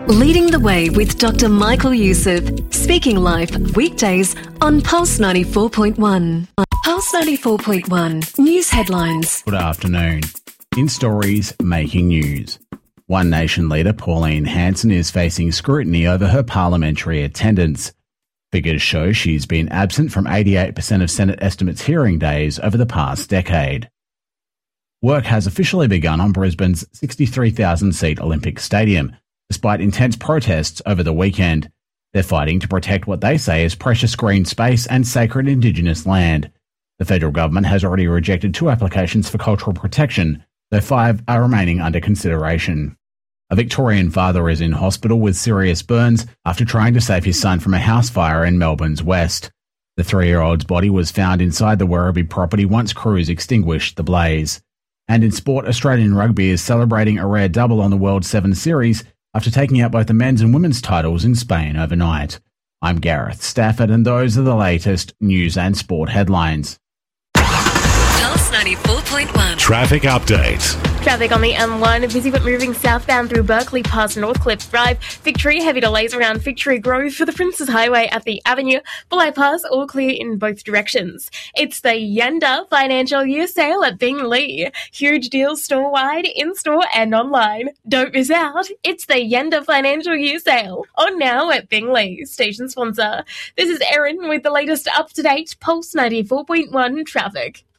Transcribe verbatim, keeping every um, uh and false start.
Leading the Way with Doctor Michael Youssef. Speaking live weekdays on Pulse ninety-four point one. Pulse ninety-four point one. News headlines. Good afternoon. In stories making news. One Nation leader Pauline Hanson is facing scrutiny over her parliamentary attendance. Figures show she's been absent from eighty-eight percent of Senate estimates hearing days over the past decade. Work has officially begun on Brisbane's sixty-three thousand seat Olympic Stadium, despite intense protests over the weekend. They're fighting to protect what they say is precious green space and sacred Indigenous land. The federal government has already rejected two applications for cultural protection, though five are remaining under consideration. A Victorian father is in hospital with serious burns after trying to save his son from a house fire in Melbourne's west. The three-year-old's body was found inside the Werribee property once crews extinguished the blaze. And in sport, Australian rugby is celebrating a rare double on the World Seven Series after taking out both the men's and women's titles in Spain overnight. I'm Gareth Stafford, and those are the latest news and sport headlines. Pulse ninety-four point one. Traffic update. Traffic on the M one, busy but moving southbound through Berkeley past Northcliffe Drive. Victory, heavy delays around Victory Grove for the Princes Highway at the Avenue. Bulli Pass, all clear in both directions. It's the Yenda Financial Year Sale at Binglee. Huge deals store-wide, in-store and online. Don't miss out. It's the Yenda Financial Year Sale. On now at Binglee, station sponsor. This is Erin with the latest up-to-date Pulse ninety-four point one traffic.